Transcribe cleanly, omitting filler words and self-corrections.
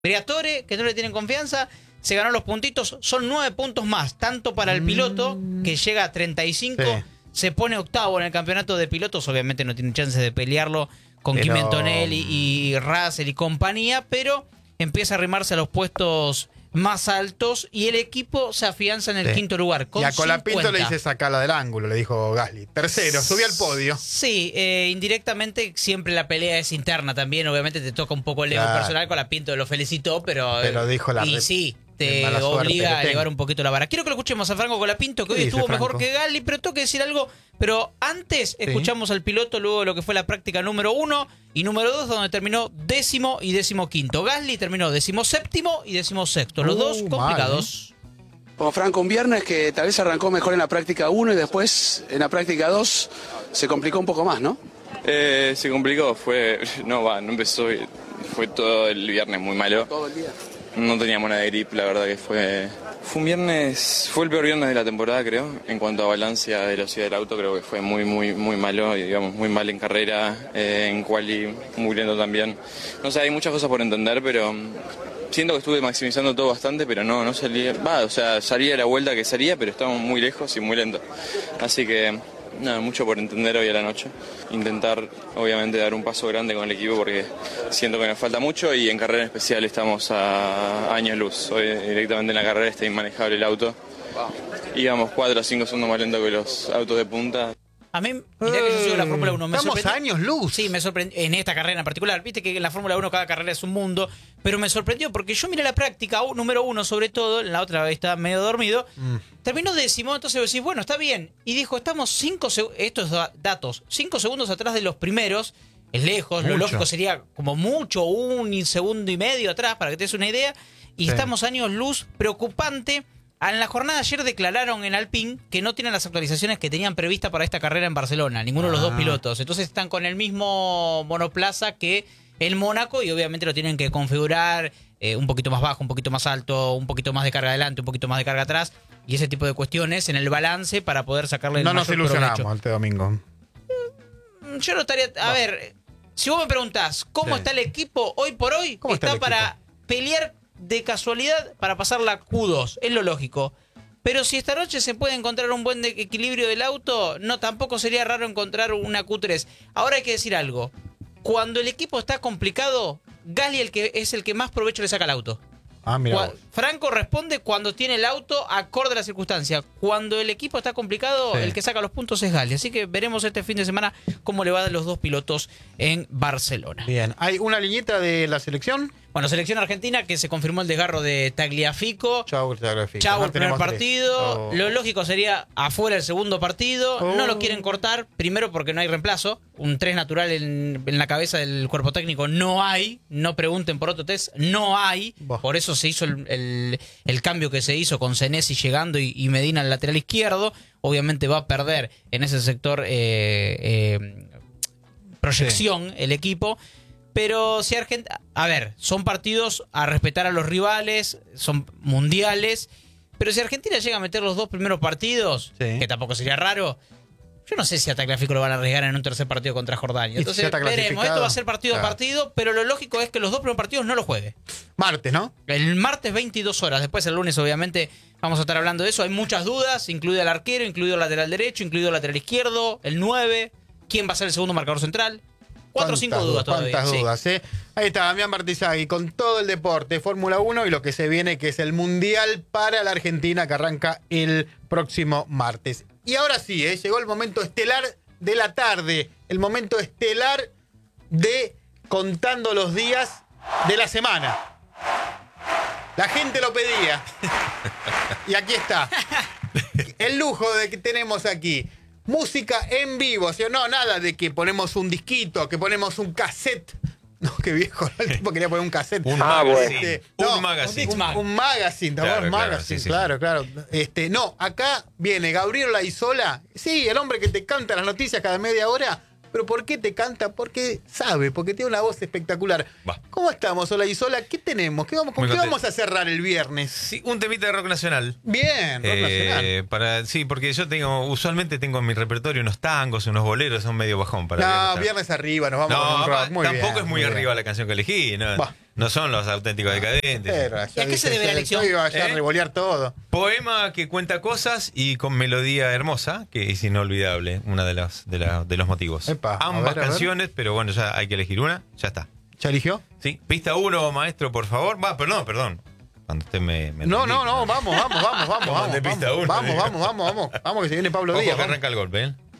Briatore, que no le tienen confianza, se ganó los puntitos, son 9 puntos más, tanto para el piloto, que llega a 35, Sí. se pone octavo en el campeonato de pilotos, obviamente no tiene chance de pelearlo con Kimi Antonelli y Russell y compañía, pero empieza a arrimarse a los puestos más altos y el equipo se afianza en el quinto lugar. Con y a Colapinto 50. le dice sacala del ángulo, le dijo Gasly. Tercero, subí al podio. Sí, indirectamente siempre la pelea es interna también. Obviamente te toca un poco el ego personal. Colapinto lo felicitó, pero dijo la y sí, te mala suerte obliga que a tengo. elevar un poquito la vara. Quiero que lo escuchemos a Franco Colapinto, que hoy ¿Qué estuvo dice mejor Franco? que Gasly, pero tengo que decir algo. Pero antes escuchamos al piloto luego de lo que fue la práctica número 1 y número 2, donde terminó 10º y 15º. Gasly terminó 17º y 16º. Los dos complicados. Como Franco, un viernes que tal vez arrancó mejor en la práctica 1 y después en la práctica 2 se complicó un poco más, ¿no? Se complicó, no empezó, fue todo el viernes muy malo. Todo el día. No teníamos nada de grip, la verdad que fue un viernes, fue el peor viernes de la temporada, creo. En cuanto a balance, a velocidad del auto, creo que fue muy malo, y digamos, muy mal en carrera, en quali, muy lento también. No sé, hay muchas cosas por entender, pero siento que estuve maximizando todo bastante, pero no salía, salía la vuelta que salía, pero estábamos muy lejos y muy lento. Así que nada, mucho por entender hoy a la noche. Intentar, obviamente, dar un paso grande con el equipo porque siento que nos falta mucho y en carrera en especial estamos a años luz. Hoy directamente en la carrera está inmanejable el auto. Íbamos 4 o 5 segundos más lento que los autos de punta. A mí, mirá que yo sigo la Fórmula 1. Estamos a años luz. Sí, me sorprendió. En esta carrera en particular. Viste que en la Fórmula 1 cada carrera es un mundo. Pero me sorprendió porque yo miré la práctica número 1 sobre todo. En la otra estaba medio dormido. Terminó 10º. Entonces vos decís, bueno, está bien. Y dijo, estamos 5 segundos. Estos datos. 5 segundos atrás de los primeros. Es lejos. Lo lógico sería como mucho. 1,5 segundos atrás para que te des una idea. Y estamos a años luz. Preocupante. En la jornada de ayer declararon en Alpine que no tienen las actualizaciones que tenían prevista para esta carrera en Barcelona, ninguno de los dos pilotos. Entonces están con el mismo monoplaza que el Mónaco y obviamente lo tienen que configurar un poquito más bajo, un poquito más alto, un poquito más de carga adelante, un poquito más de carga atrás y ese tipo de cuestiones en el balance para poder sacarle el mayor provecho. No nos ilusionamos este domingo. Yo no estaría... A ver, si vos me preguntás cómo está el equipo hoy por hoy, está para pelear de casualidad para pasar la Q2, es lo lógico. Pero si esta noche se puede encontrar un buen equilibrio del auto, no, tampoco sería raro encontrar una Q3. Ahora hay que decir algo. Cuando el equipo está complicado, Gasly es el que más provecho le saca al auto. Mira. Franco responde cuando tiene el auto acorde a la circunstancia. Cuando el equipo está complicado, el que saca los puntos es Gasly. Así que veremos este fin de semana cómo le va a los dos pilotos en Barcelona. Bien, ¿hay una liñeta de la selección? Bueno, selección argentina que se confirmó el desgarro de Tagliafico. Chau, Tagliafico. Chau, No el primer tenemos partido. tres. Lo lógico sería afuera el segundo partido. No lo quieren cortar, primero porque no hay reemplazo. Un 3 natural en la cabeza del cuerpo técnico no hay. No pregunten por otro test, no hay. Por eso se hizo el cambio que se hizo con Senesi llegando y Medina al lateral izquierdo. Obviamente va a perder en ese sector proyección el equipo. Pero si Argentina... A ver, son partidos a respetar a los rivales, son mundiales. Pero si Argentina llega a meter los dos primeros partidos, que tampoco sería raro, yo no sé si a Tagliafico lo van a arriesgar en un tercer partido contra Jordania. Entonces veremos, esto va a ser partido a partido, pero lo lógico es que los dos primeros partidos no los juegue. Martes, ¿no? El martes 22 horas, después el lunes obviamente vamos a estar hablando de eso. Hay muchas dudas, incluido el arquero, incluido el lateral derecho, incluido el lateral izquierdo, el 9, quién va a ser el segundo marcador central. 4 o 5 dudas todavía. ¿Cuántas dudas, Ahí está, Damián Martizagui con todo el deporte, Fórmula 1 y lo que se viene, que es el Mundial para la Argentina, que arranca el próximo martes. Y ahora sí, llegó el momento estelar de la tarde, el momento estelar de contando los días de la semana. La gente lo pedía. Y aquí está. El lujo de que tenemos aquí. Música en vivo, o sea, no, nada de que ponemos un disquito, que ponemos un cassette. No, qué viejo, el tipo quería poner un cassette. Un magazine. Un magazine, claro. No, acá viene Gabriel Laizola, sí, el hombre que te canta las noticias cada media hora. ¿Pero por qué te canta? Porque sabe, porque tiene una voz espectacular. ¿Cómo estamos, Olaizola? ¿Qué tenemos? ¿Con qué vamos a cerrar el viernes? Sí, un temita de rock nacional. Bien, rock nacional. Sí, porque yo usualmente tengo en mi repertorio unos tangos, unos boleros, son medio bajón para viernes arriba, nos vamos con un rock. Muy tampoco bien, es muy arriba la canción que elegí. No No son los auténticos decadentes. Pero ¿Y a qué se debe la elección? Yo iba allá a ¿Eh? revolear todo. Poema que cuenta cosas y con melodía hermosa, que es inolvidable, uno de los motivos. Epa, a Ambas ver. canciones, pero bueno, ya hay que elegir una, ya está. ¿Ya eligió? Sí, pista 1, maestro, por favor. Perdón. Cuando usted me No, vamos. Como de pista uno, digo. Vamos, que se viene Pablo Ojo Díaz. que Vamos. arranca el golpe, ¿eh?